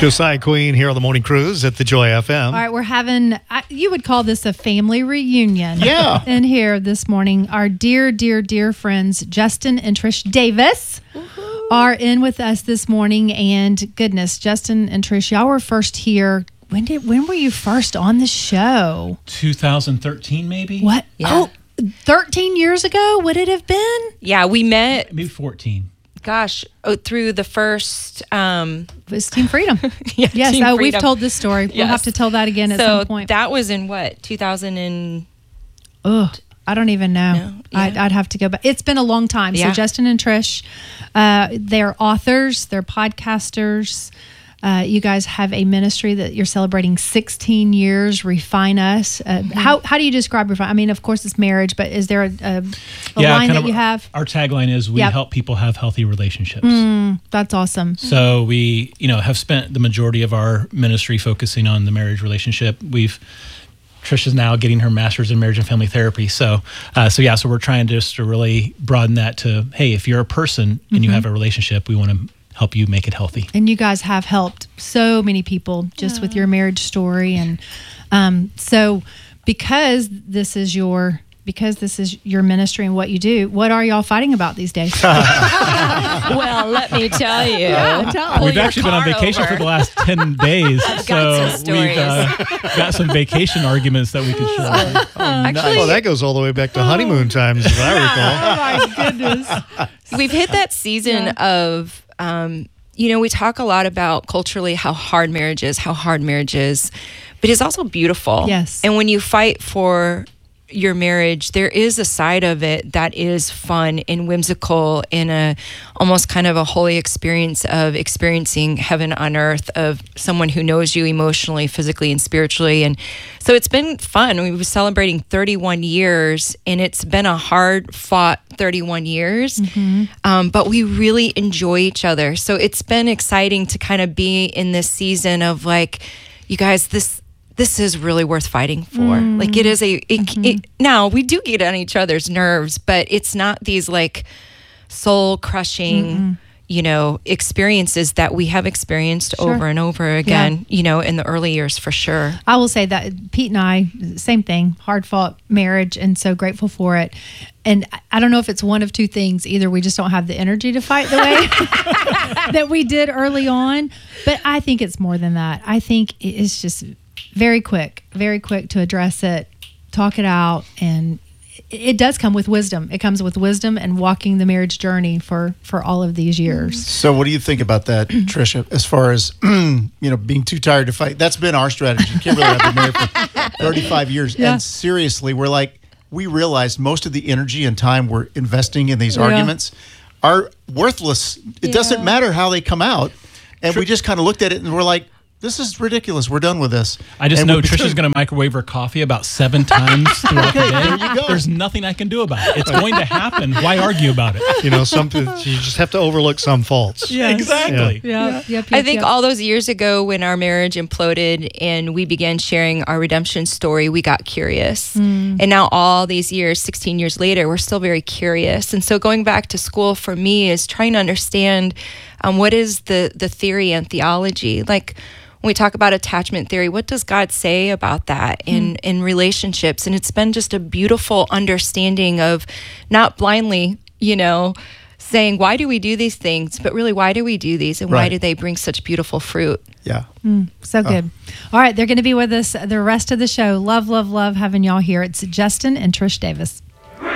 Josiah Queen here on the Morning Cruise at the Joy FM. All right, we're having, you would call this a family reunion. Yeah. In here this morning, our dear friends, Justin and Trish Davis, are in with us this morning. And goodness, Justin and Trish, y'all were first here. When were you first on the show? 2013, maybe? What? Yeah. Oh, 13 years ago? Would it have been? Yeah, we met, Maybe 14. through the first... It was Team Freedom. Yeah, yes, Team we've Freedom. told this story. We'll have to tell that again at some point. So that was in what, 2000 and... Ugh, I don't even know. No, yeah. I'd have to go back. It's been a long time. Yeah. So Justin and Trish, they're authors, they're podcasters. You guys have a ministry that you're celebrating 16 years, Refine Us. How do you describe Refine? I mean, of course, it's marriage, but is there a line that you have? Our tagline is we help people have healthy relationships. That's awesome. So we, have spent the majority of our ministry focusing on the marriage relationship. Trish is now getting her master's in marriage and family therapy. So we're trying just to really broaden that to, hey, if you're a person and you have a relationship, we want to help you make it healthy. And you guys have helped so many people just with your marriage story. And so because this is your ministry and what you do, what are y'all fighting about these days? Well, let me tell you. We've actually been on vacation for the last 10 days. got some we've got some vacation arguments that we could share. Actually, Well, that goes all the way back to honeymoon times, as I recall. Oh, my goodness. we've hit that season of... we talk a lot about culturally how hard marriage is, but it's also beautiful. Yes. And when you fight for your marriage, there is a side of it that is fun and whimsical in a almost kind of a holy experience of experiencing heaven on earth of someone who knows you emotionally, physically, and spiritually. And so it's been fun. We were celebrating 31 years, and it's been a hard fought 31 years, but we really enjoy each other. So it's been exciting to kind of be in this season of like, you guys, this is really worth fighting for. Like it is now we do get on each other's nerves, but it's not these like soul crushing, experiences that we have experienced over and over again, in the early years for sure. I will say that Pete and I, same thing, hard fought marriage, and so grateful for it. And I don't know if it's one of two things. Either we just don't have the energy to fight the way that we did early on, but I think it's more than that. I think it's just very quick to address it, talk it out, and it does come with wisdom. It comes with wisdom and walking the marriage journey for all of these years. So what do you think about that, Tricia, as far as, being too tired to fight? That's been our strategy. Kimberly and I have been married for 35 years. Yeah. And seriously, we realized most of the energy and time we're investing in these arguments are worthless. It doesn't matter how they come out. And we just kind of looked at it and we're like, this is ridiculous. We're done with this. I just know Trisha's going to microwave her coffee about 7 times throughout the day. There you go. There's nothing I can do about it. It's going to happen. Why argue about it? Something you just have to overlook some faults. Yes. Exactly. I think all those years ago when our marriage imploded and we began sharing our redemption story, we got curious. And now all these years, 16 years later, we're still very curious. And so going back to school for me is trying to understand what is the theory and theology. Like, when we talk about attachment theory, what does God say about that in relationships? And it's been just a beautiful understanding of not blindly, saying, why do we do these things? But really, why do we do these? And why do they bring such beautiful fruit? Yeah. So good. All right, they're going to be with us the rest of the show. Love having y'all here. It's Justin and Trish Davis.